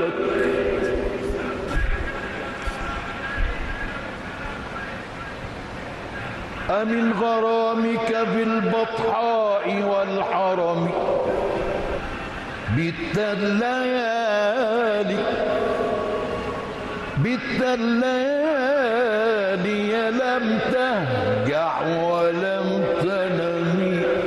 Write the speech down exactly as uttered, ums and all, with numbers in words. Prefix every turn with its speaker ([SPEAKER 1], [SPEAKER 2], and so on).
[SPEAKER 1] لك أمن غرامك بالبطحاء والحرم بت الليالي بت الليالي لم تهجع ولم تنمي